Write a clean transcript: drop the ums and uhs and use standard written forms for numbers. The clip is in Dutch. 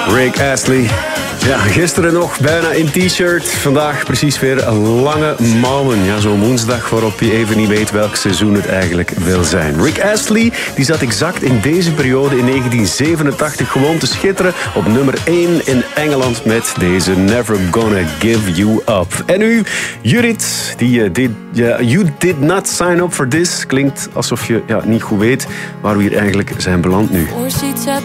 Rick Astley. Ja, gisteren nog bijna in t-shirt. Vandaag precies weer lange mouwen. Ja, zo'n woensdag waarop je even niet weet welk seizoen het eigenlijk wil zijn. Rick Astley die zat exact in deze periode in 1987 gewoon te schitteren op nummer 1 in Engeland met deze Never Gonna Give You Up. En nu, Judith, You Did Not Sign Up For This. Klinkt alsof je niet goed weet waar we hier eigenlijk zijn beland nu.